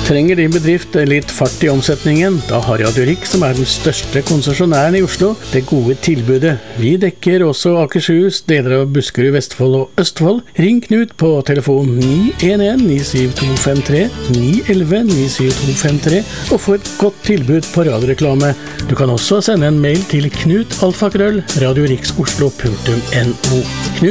Trenger din bedrift litt fart I omsetningen? Da har Radio Rik, som den største konsesjonæren I Oslo, det gode tilbudet. Vi dekker også Akershus, deler av Buskerud, Vestfold og Østfold. Ring Knut på telefon 911-97253, 911-97253, og få et godt tilbud på radioreklame. Du kan også sende en mail til knut@radioriksoslo.no.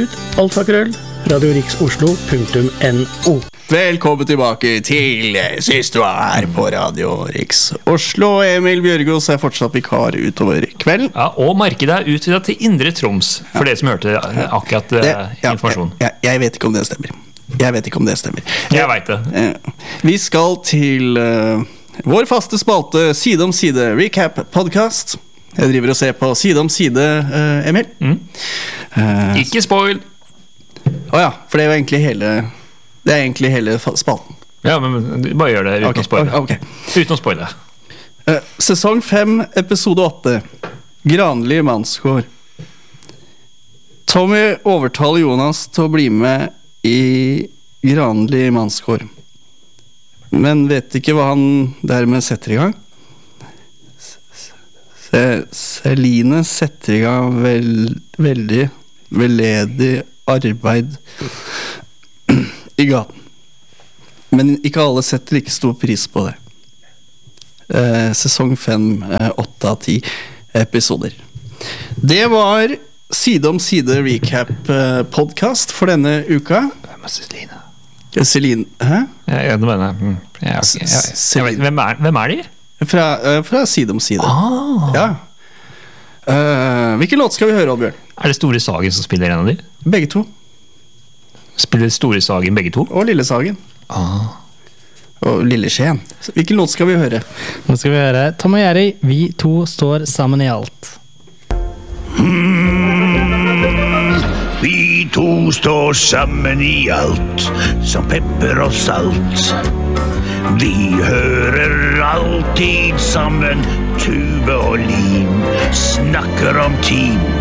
knut@radioriksoslo.no. Velkommen tilbake til sist du her på Radio Riks Oslo. Emil Bjørgås fortsatt vikar utover kvelden. Ja, og markedet utvidet til Indre Troms, for dere som hørte akkurat informasjon. Jeg vet ikke om det stemmer. Jeg vet det. Vi skal til vår faste spalte Side om side Recap Podcast. Jeg driver og ser på Side om side, Emil. Ikke spoil! Åja, for det jo egentlig hele spalten. Ja, men bare gjør det uten å spoile. Okay. Uten å spoile. Sesong 5, episode 8. Granli Mannsgård. Tommy overtaler Jonas til å bli med I Granli Mannsgård. Men vet ikke hva han dermed setter I gang. Celine setter I gang veldig veldedig arbeid I gaten. Men ikke alle setter like stor pris på det. Sesong 5, 8 av 10 episoder. Det var Side om side recap podcast for denne uka. Celine. Hæ? Hvem de? Fra Side om side. Ja. Hvilken låt skal vi høre, Oddbjørn? Det Store Sagen som spiller en av de? Begge to. Spiller Store Sagen begge to? Og Lille Sagen. Og Lille Skien. Hvilken låt skal vi høre? Nå skal vi høre Tom og Jerry, vi to står sammen I alt. Vi to står sammen I alt, som pepper og salt. Vi hører alltid sammen, tube og lim, snakker om team.